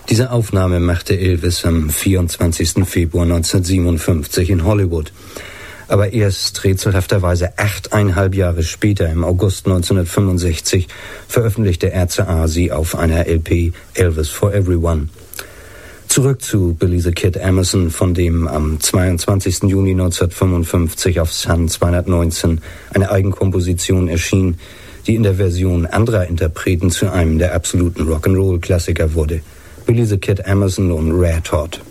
Diese Aufnahme machte Elvis am 24. Februar 1957 in Hollywood. Aber erst rätselhafterweise 8,5 Jahre später, im August 1965, veröffentlichte RCA sie auf einer LP Elvis for Everyone. Zurück zu Billy the Kid Emerson, von dem am 22. Juni 1955 auf Sun 219 eine Eigenkomposition erschien, die in der Version anderer Interpreten zu einem der absoluten Rock'n'Roll-Klassiker wurde. Billy the Kid Emerson und Red Hot.